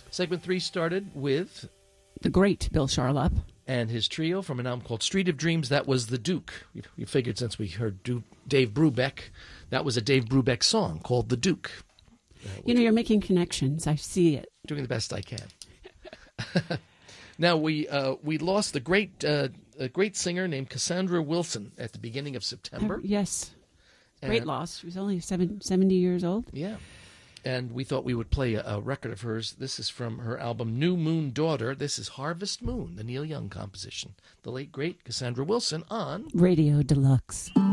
Segment 3 started with the great Bill Charlap and his trio from an album called Street of Dreams. That was The Duke. We figured since we heard Dave Brubeck, that was a Dave Brubeck song called The Duke. You're making connections. I see it. Doing the best I can. Now, we lost the great singer named Cassandra Wilson at the beginning of September. Yes. Great loss. She was only 70 years old. Yeah. And we thought we would play a record of hers. This is from her album New Moon Daughter. This is Harvest Moon, the Neil Young composition. The late, great Cassandra Wilson on Radio Deluxe.